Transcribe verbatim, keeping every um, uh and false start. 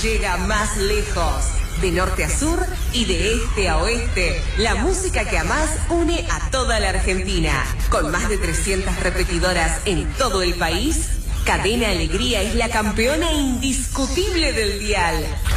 Llega más lejos, de norte a sur y de este a oeste. La música que amás une a toda la Argentina. Con más de trescientas repetidoras en todo el país, Cadena Alegría es la campeona indiscutible del dial.